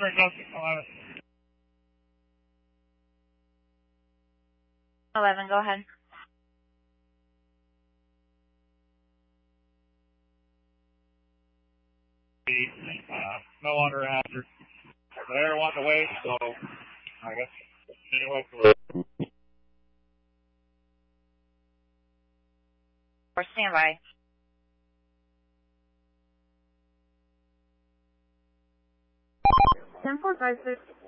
11. 11, go ahead. No longer after. They're wanting to wait, so I guess anyway. Or standby. Ten 456.